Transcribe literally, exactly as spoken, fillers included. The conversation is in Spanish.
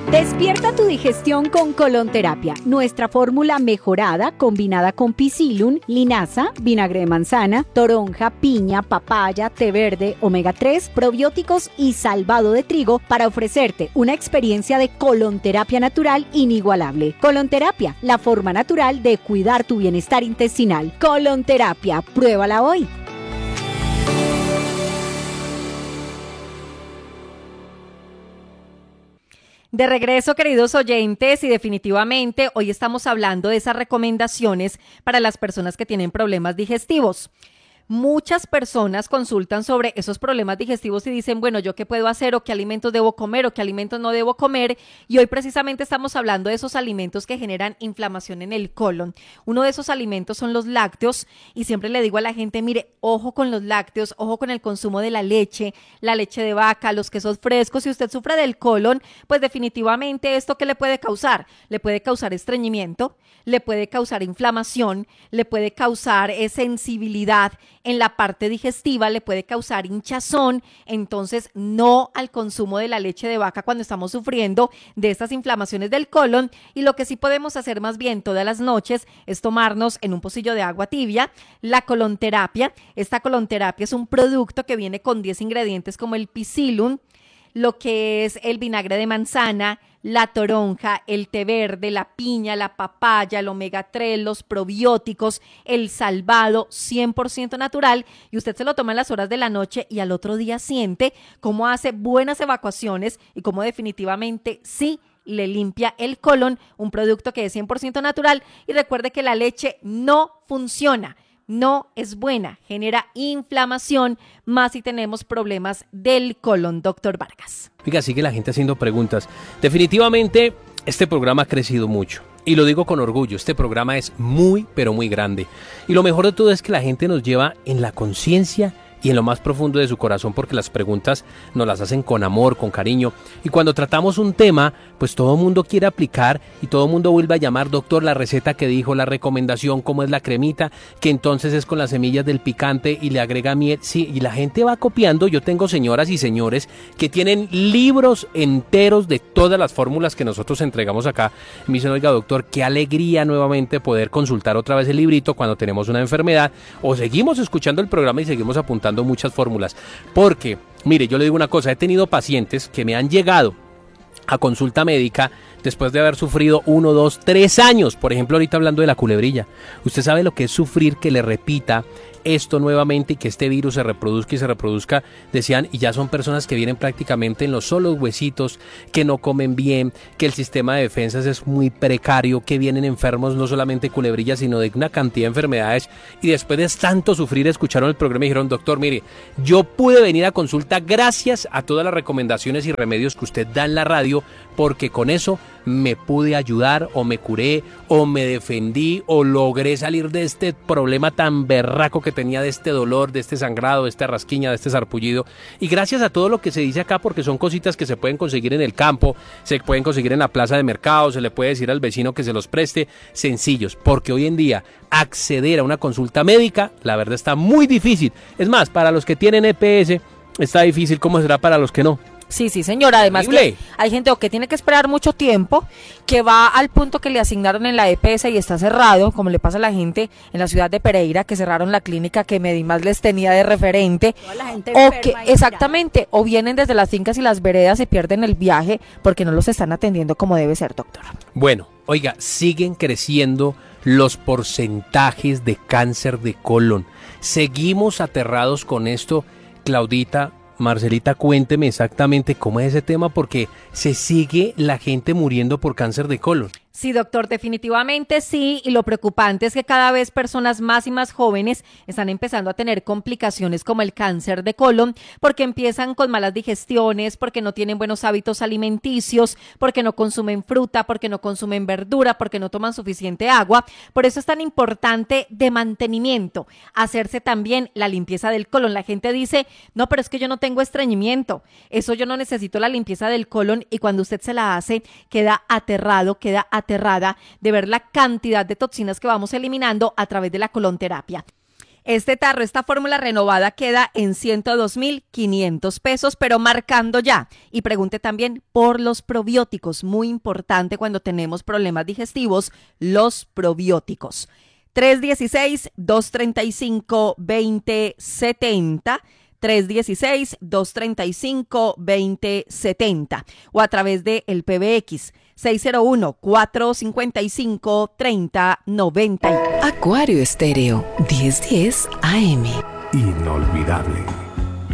Despierta tu digestión con Colonterapia, nuestra fórmula mejorada combinada con Psyllium, linaza, vinagre de manzana, toronja, piña, papaya, té verde, omega tres, probióticos y salvado de trigo para ofrecerte una experiencia de colonterapia natural inigualable. Colonterapia, la forma natural de cuidar tu bienestar intestinal. Colonterapia, pruébala hoy. De regreso, queridos oyentes, y definitivamente hoy estamos hablando de esas recomendaciones para las personas que tienen problemas digestivos. Muchas personas consultan sobre esos problemas digestivos y dicen, bueno, ¿yo qué puedo hacer o qué alimentos debo comer o qué alimentos no debo comer? Y hoy precisamente estamos hablando de esos alimentos que generan inflamación en el colon. Uno de esos alimentos son los lácteos y siempre le digo a la gente, mire, ojo con los lácteos, ojo con el consumo de la leche, la leche de vaca, los quesos frescos. Si usted sufre del colon, pues definitivamente esto ¿qué le puede causar? Le puede causar estreñimiento, le puede causar inflamación, le puede causar eh, sensibilidad en la parte digestiva, le puede causar hinchazón. Entonces no al consumo de la leche de vaca cuando estamos sufriendo de estas inflamaciones del colon. Y lo que sí podemos hacer más bien todas las noches es tomarnos en un pocillo de agua tibia la colonterapia. Esta colonterapia es un producto que viene con diez ingredientes como el Psyllium, lo que es el vinagre de manzana, la toronja, el té verde, la piña, la papaya, el omega tres, los probióticos, el salvado cien por ciento natural, y usted se lo toma en las horas de la noche y al otro día siente cómo hace buenas evacuaciones y cómo definitivamente sí le limpia el colon, un producto que es cien por ciento natural. Y recuerde que la leche no funciona. No es buena, genera inflamación, más si tenemos problemas del colon, doctor Vargas. Oiga, sigue la gente haciendo preguntas. Definitivamente, este programa ha crecido mucho. Y lo digo con orgullo, este programa es muy, pero muy grande. Y lo mejor de todo es que la gente nos lleva en la conciencia y en lo más profundo de su corazón, porque las preguntas nos las hacen con amor, con cariño. Y cuando tratamos un tema, pues todo el mundo quiere aplicar y todo el mundo vuelve a llamar, doctor, la receta que dijo, la recomendación, cómo es la cremita, que entonces es con las semillas del picante y le agrega miel. Sí, y la gente va copiando. Yo tengo señoras y señores que tienen libros enteros de todas las fórmulas que nosotros entregamos acá. Me dicen, oiga, doctor, qué alegría nuevamente poder consultar otra vez el librito cuando tenemos una enfermedad, o seguimos escuchando el programa y seguimos apuntando muchas fórmulas, porque mire, yo le digo una cosa, he tenido pacientes que me han llegado a consulta médica después de haber sufrido uno, dos, tres años, por ejemplo ahorita hablando de la culebrilla. Usted sabe lo que es sufrir que le repita esto nuevamente y que este virus se reproduzca y se reproduzca, decían, y ya son personas que vienen prácticamente en los solos huesitos, que no comen bien, que el sistema de defensas es muy precario, que vienen enfermos no solamente de culebrilla, sino de una cantidad de enfermedades, y después de tanto sufrir escucharon el programa y dijeron, doctor, mire, yo pude venir a consulta gracias a todas las recomendaciones y remedios que usted da en la radio, porque con eso me pude ayudar, o me curé, o me defendí, o logré salir de este problema tan berraco que tenía, de este dolor, de este sangrado, de esta rasquiña, de este sarpullido. Y gracias a todo lo que se dice acá, porque son cositas que se pueden conseguir en el campo, se pueden conseguir en la plaza de mercado, se le puede decir al vecino que se los preste, sencillos, porque hoy en día acceder a una consulta médica, la verdad está muy difícil. Es más, para los que tienen E P S está difícil, ¿cómo será para los que no? Sí, sí, señora. Además que hay gente o que tiene que esperar mucho tiempo, que va al punto que le asignaron en la E P S y está cerrado, como le pasa a la gente en la ciudad de Pereira, que cerraron la clínica que Medimás les tenía de referente. Toda la gente O que, enferma y exactamente, tirada. O vienen desde las fincas y las veredas y pierden el viaje porque no los están atendiendo como debe ser, doctora. Bueno, oiga, siguen creciendo los porcentajes de cáncer de colon. Seguimos aterrados con esto, Claudita. Marcelita, cuénteme exactamente cómo es ese tema, porque se sigue la gente muriendo por cáncer de colon. Sí, doctor, definitivamente sí, y lo preocupante es que cada vez personas más y más jóvenes están empezando a tener complicaciones como el cáncer de colon, porque empiezan con malas digestiones, porque no tienen buenos hábitos alimenticios, porque no consumen fruta, porque no consumen verdura, porque no toman suficiente agua. Por eso es tan importante de mantenimiento, hacerse también la limpieza del colon. La gente dice, no, pero es que yo no tengo estreñimiento, eso yo no necesito la limpieza del colon, y cuando usted se la hace, queda aterrado, queda aterrado aterrada de ver la cantidad de toxinas que vamos eliminando a través de la colonterapia. Este tarro, esta fórmula renovada queda en ciento dos mil quinientos pesos, pero marcando ya. Y pregunte también por los probióticos, muy importante cuando tenemos problemas digestivos, los probióticos. tres uno seis, dos tres cinco, dos cero siete cero. tres uno seis, dos tres cinco, dos cero siete cero o a través de el P B X seis cero uno, cuatro cinco cinco, tres cero nueve uno. Acuario Estéreo, diez diez A M. Inolvidable.